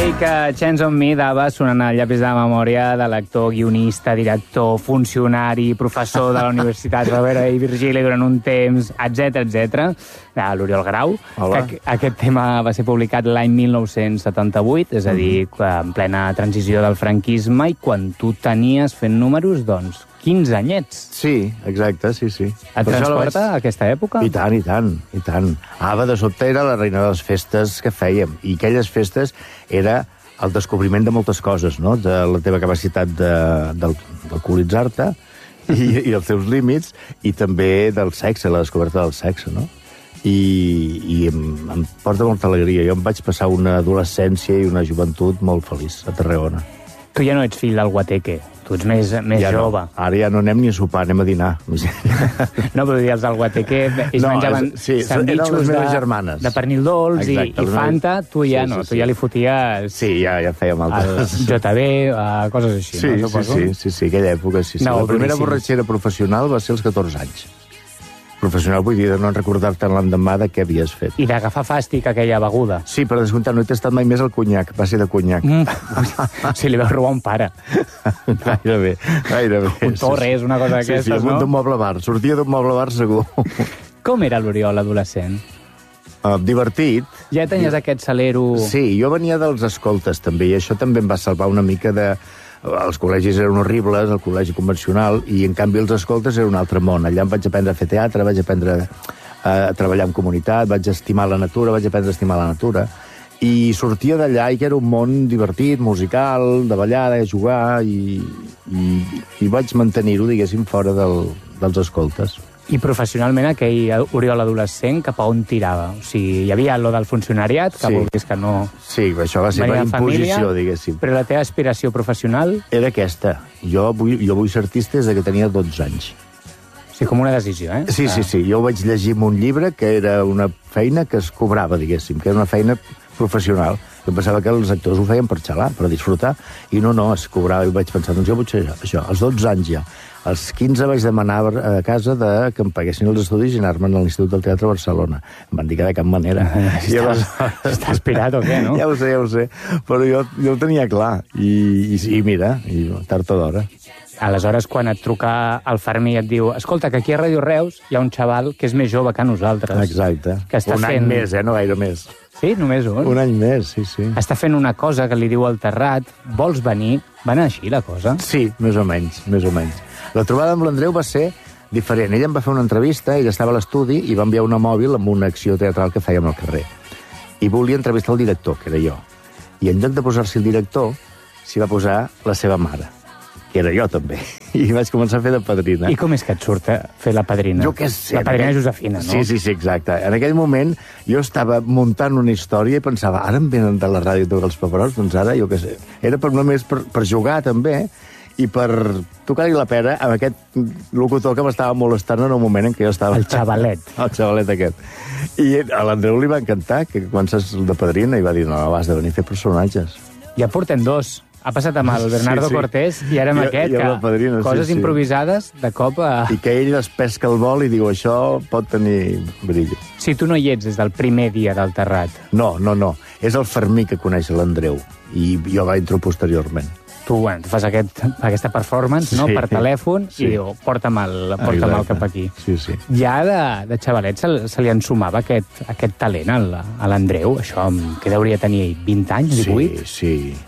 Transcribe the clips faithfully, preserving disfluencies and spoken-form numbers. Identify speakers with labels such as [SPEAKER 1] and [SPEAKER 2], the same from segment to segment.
[SPEAKER 1] mica Chance on Me dava sonant al llapis de la memòria de l'actor, guionista, director, funcionari, professor de la Universitat Rovira i Virgili durant un temps, etcètera, etcètera, de l'Oriol Grau. Que aquest tema va ser publicat l'any mil nou-cents setanta-vuit, és a dir, en plena transició del franquisme, i quan tu tenies fent números, doncs, quinze anyets.
[SPEAKER 2] Sí, exacte, sí, sí.
[SPEAKER 1] Et transporta a aquesta època?
[SPEAKER 2] I tant, i tant, i tant. Ava, de sobte, era la reina de les festes que fèiem, i aquelles festes era el descobriment de moltes coses, no?, de la teva capacitat d'alcoholitzar-te i, i els teus límits, i també del sexe, la descoberta del sexe, no? I, i em, em porta molta alegria. Jo em vaig passar una adolescència i una joventut molt feliç a Tarragona.
[SPEAKER 1] Tu ja no ets fill del guateque, tu ets més, més
[SPEAKER 2] ja
[SPEAKER 1] jove.
[SPEAKER 2] No. Ara ja no anem ni a sopar, anem a dinar.
[SPEAKER 1] No, però dir, els del guateque, ells
[SPEAKER 2] no,
[SPEAKER 1] menjaven
[SPEAKER 2] és, sí,
[SPEAKER 1] sandvitxos de,
[SPEAKER 2] germanes.
[SPEAKER 1] de pernil dolç. Exacte, i, i Fanta, tu ja sí, no,
[SPEAKER 2] sí,
[SPEAKER 1] tu ja li foties...
[SPEAKER 2] Sí, ja, ja fèiem altres.
[SPEAKER 1] El J B, uh, coses així,
[SPEAKER 2] sí,
[SPEAKER 1] no?
[SPEAKER 2] Sí, sí, sí, sí, aquella època, sí. sí. No, la primera borratxera professional va ser als catorze anys. Professional vull dir de no recordar-te l'endemà de què havies fet.
[SPEAKER 1] I d'agafar fàstic aquella beguda.
[SPEAKER 2] Sí, per descomptat, no he tastat mai més el conyac, va ser de conyac.
[SPEAKER 1] Mm. Si li vau robar un pare.
[SPEAKER 2] Gairebé, gairebé.
[SPEAKER 1] Un Torres, una cosa d'aquestes,
[SPEAKER 2] sí, sí,
[SPEAKER 1] no?
[SPEAKER 2] Sí, d'un moble bar, sortia d'un moble bar segur.
[SPEAKER 1] Com era l'Oriol adolescent?
[SPEAKER 2] Uh, divertit.
[SPEAKER 1] Ja tenies I... aquest salero...
[SPEAKER 2] Sí, jo venia dels escoltes també, i això també em va salvar una mica de... Els col·legis eren horribles, el col·legi convencional, i en canvi els escoltes era un altre món. Allà em vaig aprendre a fer teatre, vaig aprendre a treballar en comunitat, vaig estimar la natura, vaig aprendre a estimar la natura, i sortia d'allà i que era un món divertit, musical, de ballar, de jugar, i, i, i vaig mantenir-ho, diguéssim, fora del, dels escoltes.
[SPEAKER 1] I professionalment aquell Oriol adolescent cap a on tirava? O sigui, hi havia lo del funcionariat, que sí. Vulguis que no...
[SPEAKER 2] Sí, això va ser per imposició, família, diguéssim.
[SPEAKER 1] Però la teva aspiració professional?
[SPEAKER 2] Era aquesta. Jo vull, jo vull ser artista des que tenia dotze anys.
[SPEAKER 1] O sigui, com una decisió, eh?
[SPEAKER 2] Sí, sí, sí. Jo vaig llegir un llibre que era una feina que es cobrava, diguéssim, que era una feina professional. Jo pensava que els actors ho feien per xalar, per disfrutar, i no, no, es cobrava. I vaig pensar, doncs jo vull ser això. Als dotze anys ja. Als quinze vaig demanar a casa de que em paguessin els estudis i anar-me'n a l'Institut del Teatre de Barcelona. Em van dir que de cap manera.
[SPEAKER 1] Si estàs, està aspirat o què, no?
[SPEAKER 2] Ja ho sé, ja ho sé. Però jo, jo ho tenia clar. I, i, i mira, i tard o d'hora.
[SPEAKER 1] Aleshores, quan et truca el Fermí i et diu escolta, que aquí a Ràdio Reus hi ha un xaval que és més jove que nosaltres.
[SPEAKER 2] Exacte.
[SPEAKER 1] Que està
[SPEAKER 2] un
[SPEAKER 1] fent...
[SPEAKER 2] any més, eh? No gaire més.
[SPEAKER 1] Sí? Només un?
[SPEAKER 2] Un any més, sí, sí.
[SPEAKER 1] Està fent una cosa que li diu al Terrat. Vols venir? Va anar així, la cosa?
[SPEAKER 2] Sí, més o menys, més o menys. La trobada amb l'Andreu va ser diferent. Ella em va fer una entrevista, ella estava a l'estudi i va enviar una mòbil amb una acció teatral que fèiem al carrer. I volia entrevistar el director, que era jo. I en lloc de posar-s'hi el director, s'hi va posar la seva mare, que era jo també. I vaig començar a fer de padrina.
[SPEAKER 1] I com és que et surt a fer la padrina?
[SPEAKER 2] Jo què sé.
[SPEAKER 1] La padrina
[SPEAKER 2] aquell...
[SPEAKER 1] Josefina, no?
[SPEAKER 2] Sí, sí, sí, exacte. En aquell moment jo estava muntant una història i pensava, ara em venen de la ràdio tots els paperots, doncs ara, jo què sé. Era per, només per, per jugar, també, i per tocar-li la pera amb aquest locutor que m'estava molestant en un moment en què jo estava...
[SPEAKER 1] El xavalet.
[SPEAKER 2] El xavalet aquest. I a l'Andreu li va encantar que comences de padrina i va dir, no, vas de venir a fer personatges.
[SPEAKER 1] Ja portem dos. Ha passat amb el Bernardo sí, sí. Cortés i ara amb I, aquest, i que padrina, coses sí, sí. improvisades de cop a...
[SPEAKER 2] I que ell es pesca el vol i diu, això pot tenir brillo.
[SPEAKER 1] Si tu no hi ets des del primer dia del Terrat.
[SPEAKER 2] No, no, no. És el Fermí que coneix l'Andreu i jo va entrar posteriorment.
[SPEAKER 1] Tu, bueno, tu fas aquest, aquesta performance, no?, sí, per telèfon, sí. I diu, porta'm el, porta'm el cap aquí.
[SPEAKER 2] Sí, sí.
[SPEAKER 1] Ja de, de xavalet se, se li ensumava aquest, aquest talent a l'Andreu, això que hauria de tenir vint anys, divuit?
[SPEAKER 2] Sí, sí.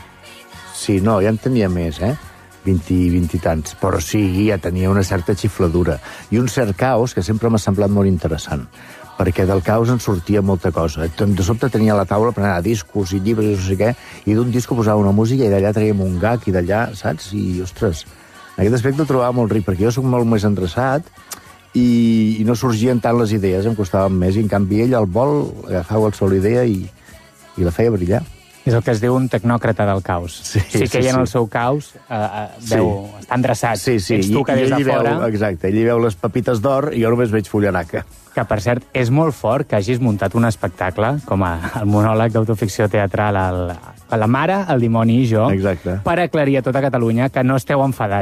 [SPEAKER 2] Sí, no, ja en tenia més, eh? vint, vint i tants. Però sí, ja tenia una certa xifladura. I un cert caos que sempre m'ha semblat molt interessant, perquè del caos en sortia molta cosa. De sobte tenia a la taula per anar a discos i llibres i no sé què, i d'un disco posava una música i d'allà traiem un gag i d'allà, saps? I, ostres, en aquest aspecte ho trobava molt ric, perquè jo soc molt més endreçat i, i no sorgien tant les idees, em costaven més, i en canvi ell al vol agafava el sol idea i, i la feia brillar.
[SPEAKER 1] És el que es diu un tecnòcrata del caos.
[SPEAKER 2] Sí,
[SPEAKER 1] sí, que ell en el seu caos eh, veu, sí. està endreçat.
[SPEAKER 2] Sí, sí.
[SPEAKER 1] Ets tu que des de fora...
[SPEAKER 2] Veu, exacte, ell hi veu les pepites d'or i jo només veig fullaraca.
[SPEAKER 1] Que, per cert, és molt fort que hagis muntat un espectacle, com a, el monòleg d'autoficció teatral, el, la mare, el dimoni i jo,
[SPEAKER 2] exacte.
[SPEAKER 1] Per aclarir a tota Catalunya que no esteu enfadats.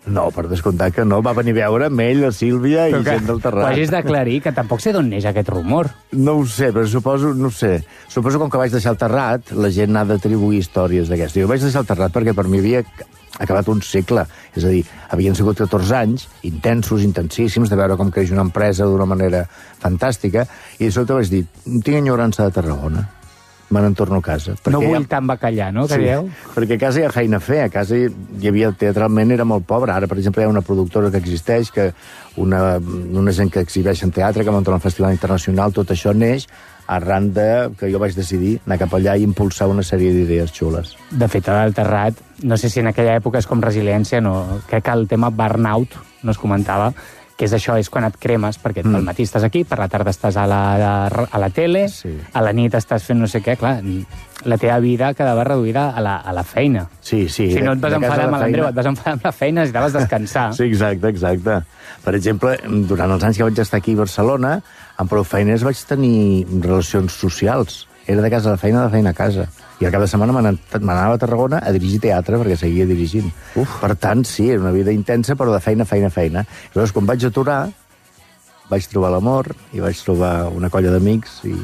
[SPEAKER 2] No, per descomptar que no. Va venir a veure amb ell, la Sílvia i gent del Terrat.
[SPEAKER 1] Ho hagis d'aclarir, que tampoc sé d'on neix aquest rumor.
[SPEAKER 2] No ho sé, però suposo, no ho sé. Suposo que com que vaig deixar el Terrat, la gent ha d'atribuir històries d'aquestes. Jo vaig deixar el Terrat perquè per mi havia acabat un segle. És a dir, havien sigut catorze anys, intensos, intensíssims, de veure com creix una empresa d'una manera fantàstica, i de sobte vaig dir, tinc enyorança de Tarragona. Me n'en torno a casa.
[SPEAKER 1] No vull tant bacallà, no? Que
[SPEAKER 2] sí,
[SPEAKER 1] dieu?
[SPEAKER 2] perquè a casa hi ha feina a fer. A casa hi, hi havia, teatralment, era molt pobre. Ara, per exemple, hi ha una productora que existeix, que una, una gent que exhibeix en teatre, que munta un festival internacional, tot això neix arran de que jo vaig decidir anar cap allà i impulsar una sèrie d'idees xules.
[SPEAKER 1] De fet, a del Terrat, no sé si en aquella època és com resiliència, no. Crec que el tema burnout no es comentava, que és això, és quan et cremes, perquè mm. al matí estàs aquí, per la tarda estàs a la, a la tele, sí. a la nit estàs fent no sé què, clar, la teva vida quedava reduïda a la, a la feina.
[SPEAKER 2] Sí, sí.
[SPEAKER 1] Si no et vas enfadar amb l'Andreu, et vas enfadar amb la feina, necessitaves descansar.
[SPEAKER 2] Sí, exacte, exacte. Per exemple, durant els anys que vaig estar aquí a Barcelona, amb prou feines vaig tenir relacions socials. Era de casa a la feina, de feina a casa. I al cap de setmana m'anava a Tarragona a dirigir teatre, perquè seguia dirigint. Uf. Per tant, sí, era una vida intensa, però de feina, feina, feina. I llavors, quan vaig aturar, vaig trobar l'amor i vaig trobar una colla d'amics i...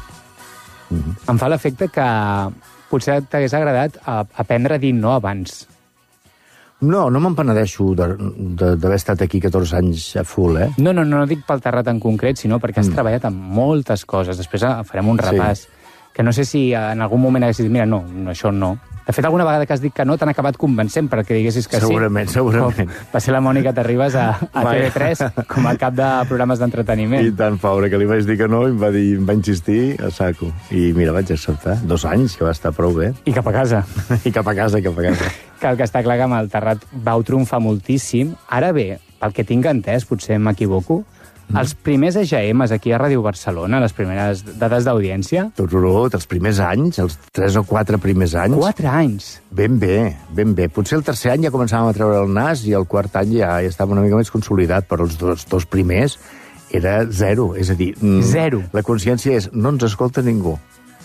[SPEAKER 2] Mm-hmm.
[SPEAKER 1] Em fa l'efecte que potser t'hagués agradat aprendre a dir no abans.
[SPEAKER 2] No, no me'n penedeixo d'haver estat aquí catorze anys a full, eh?
[SPEAKER 1] No, no, no dic pel Terrat en concret, sinó perquè has mm. treballat en moltes coses. Després farem un repàs. Sí. Que no sé si en algun moment haguessis dit, mira, no, això no. De fet, alguna vegada que has dit que no, t'han acabat convencent perquè diguessis que
[SPEAKER 2] segurament,
[SPEAKER 1] sí.
[SPEAKER 2] Segurament, segurament.
[SPEAKER 1] Va ser la Mònica Terribas a, a T V tres com a cap de programes d'entreteniment.
[SPEAKER 2] I tant, pobra, que li vaig dir que no i em va, dir, em va insistir a saco. I mira, vaig acceptar. Dos anys, que va estar prou bé.
[SPEAKER 1] I cap a casa.
[SPEAKER 2] I cap a casa, i cap a casa.
[SPEAKER 1] Que el que està clar que amb el Terrat vau triomfar moltíssim. Ara bé, pel que tinc entès, potser m'equivoco, Mm. Els primers E G Ms aquí a Ràdio Barcelona, les primeres dades d'audiència...
[SPEAKER 2] Tururut, els primers anys, els tres o quatre primers anys...
[SPEAKER 1] Quatre anys?
[SPEAKER 2] Ben bé, ben bé. Potser el tercer any ja començàvem a treure el nas i el quart any ja, ja estava una mica més consolidat, però els dos, dos primers era zero. És a dir...
[SPEAKER 1] Zero.
[SPEAKER 2] La consciència és, no ens escolta ningú.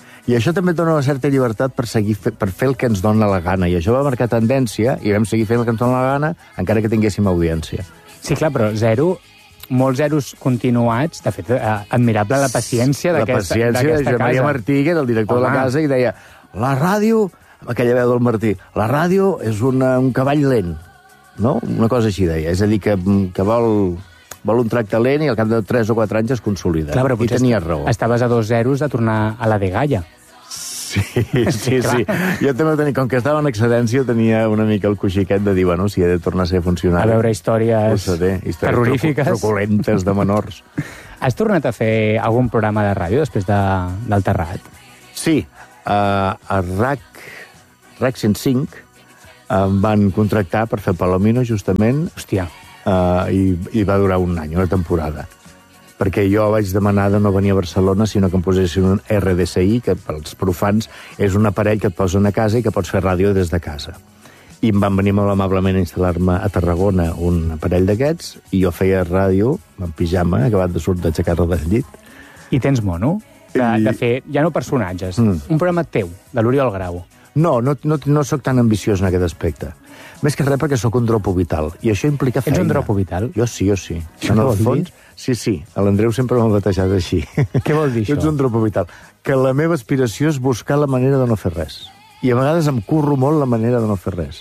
[SPEAKER 2] I això també et dona una certa llibertat per seguir fe, per fer el que ens dona la gana. I això va marcar tendència i vam seguir fent el que ens dona la gana encara que tinguéssim audiència.
[SPEAKER 1] Sí, clar, però zero... molts zeros continuats, de fet, eh, admirable la paciència d'aquesta casa. La paciència de
[SPEAKER 2] Josep Maria Martí, que era el director Home. de la casa, i deia, la ràdio, amb aquella veu del Martí, la ràdio és una, un cavall lent, no? Una cosa així deia, és a dir, que, que vol, vol un tracte lent i al cap de tres o quatre anys es consolida.
[SPEAKER 1] Clar, però
[SPEAKER 2] I tenia raó.
[SPEAKER 1] Estaves a dos zeros de tornar a la de Gaia.
[SPEAKER 2] Sí, sí, sí. Jo també tenia, com que estava en excedència, tenia una mica el coixiquet de dir, bueno, si he de tornar a ser funcionari...
[SPEAKER 1] A veure històries,
[SPEAKER 2] sé, històries
[SPEAKER 1] terrorífiques.
[SPEAKER 2] Truculentes de menors.
[SPEAKER 1] Has tornat a fer algun programa de ràdio després de, del Terrat?
[SPEAKER 2] Sí. Uh, a RAC, RAC cent cinc em van contractar per fer Palomino, justament.
[SPEAKER 1] Hòstia.
[SPEAKER 2] Uh, i, I va durar un any, una temporada. Perquè jo vaig demanar de no venir a Barcelona, sinó que em posessin un R D C I, que pels profans és un aparell que et posen a casa i que pots fer ràdio des de casa. I em van venir molt amablement a instal·lar-me a Tarragona un aparell d'aquests, i jo feia ràdio, en pijama, acabat de sortir d'aixecar-me del llit.
[SPEAKER 1] I tens mono? De, I... de fer, ja no personatges, mm. un programa teu, de l'Oriol Grau.
[SPEAKER 2] No, no, no, no sóc tan ambiciós en aquest aspecte. Més que res perquè sóc un dropo vital, i això implica feina.
[SPEAKER 1] Ets un dropo vital?
[SPEAKER 2] Jo sí, jo sí. En el fons, sí, sí. L'Andreu sempre m'ha batejat així.
[SPEAKER 1] Què vol dir això?
[SPEAKER 2] Ets un dropo vital. Que la meva aspiració és buscar la manera de no fer res. I a vegades em curro molt la manera de no fer res.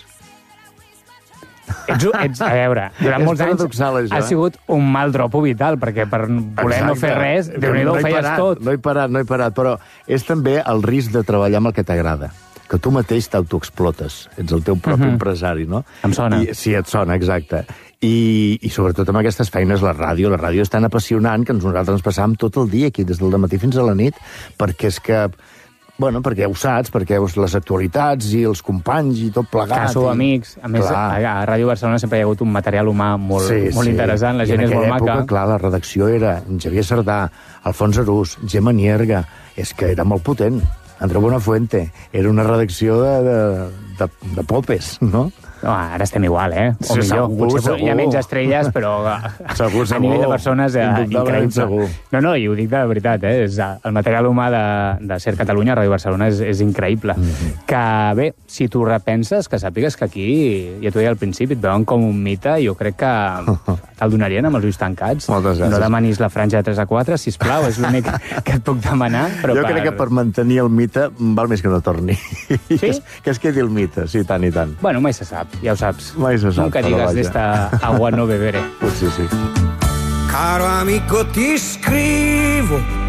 [SPEAKER 1] Ets, ets, a veure, durant molts anys
[SPEAKER 2] això,
[SPEAKER 1] has
[SPEAKER 2] eh?
[SPEAKER 1] sigut un mal dropo vital, perquè per voler
[SPEAKER 2] Exacte.
[SPEAKER 1] no fer res, Déu-n'hi-do,
[SPEAKER 2] no
[SPEAKER 1] ho feies
[SPEAKER 2] parat,
[SPEAKER 1] tot.
[SPEAKER 2] No he parat, no he parat, però és també el risc de treballar amb el que t'agrada. Que tu mateix t'autoexplotes. Ets el teu propi uh-huh. empresari, no?
[SPEAKER 1] Em sona.
[SPEAKER 2] I, sí, et sona, exacte. I, I sobretot amb aquestes feines, la ràdio. La ràdio és tan apassionant que nosaltres ens passàvem tot el dia aquí, des del matí fins a la nit, perquè és que... Bueno, perquè ho saps, perquè les actualitats i els companys i tot plegat.
[SPEAKER 1] Que sou
[SPEAKER 2] i...
[SPEAKER 1] amics. A més, a, a Ràdio Barcelona sempre hi ha hagut un material humà molt,
[SPEAKER 2] sí,
[SPEAKER 1] molt
[SPEAKER 2] sí.
[SPEAKER 1] interessant, la gent és molt
[SPEAKER 2] època,
[SPEAKER 1] maca.
[SPEAKER 2] Clar, la redacció era Xavier Sardà, Alfons Arús, Gemma Nierga, és que era molt potent. Andreu Buenafuente. Era una redacció de, de, de, de popes, no?
[SPEAKER 1] No, ara estem igual, eh? O
[SPEAKER 2] Sí,
[SPEAKER 1] millor.
[SPEAKER 2] segur,
[SPEAKER 1] Potser
[SPEAKER 2] segur.
[SPEAKER 1] hi ha menys estrelles, però
[SPEAKER 2] Segur,
[SPEAKER 1] a nivell de
[SPEAKER 2] segur.
[SPEAKER 1] persones eh,
[SPEAKER 2] Indubtablement
[SPEAKER 1] increïble.
[SPEAKER 2] segur.
[SPEAKER 1] No, no, i ho dic de veritat, eh? És, eh, el material humà de, de Ser Catalunya, Ràdio Barcelona, és, és increïble. Mm -hmm. Que, bé, si tu repenses, que sàpigues que aquí, ja t'ho deia al principi, et veuen com un mite, jo crec que te'l donarien amb els ulls tancats.
[SPEAKER 2] Moltes gràcies.
[SPEAKER 1] No demanis la franja de tres a quatre, sisplau, és l'únic que et puc demanar. Però
[SPEAKER 2] jo
[SPEAKER 1] per...
[SPEAKER 2] crec que per mantenir el mite val més que no torni.
[SPEAKER 1] Sí?
[SPEAKER 2] que es quedi el mite, sí, tant i tant.
[SPEAKER 1] Bueno, mai se sap, ja ho saps.
[SPEAKER 2] Mai se sap,
[SPEAKER 1] Nunca
[SPEAKER 2] però
[SPEAKER 1] digas
[SPEAKER 2] vaja.
[SPEAKER 1] de esta agua no beberé.
[SPEAKER 2] Potser sí.
[SPEAKER 3] Caro amico, ti scrivo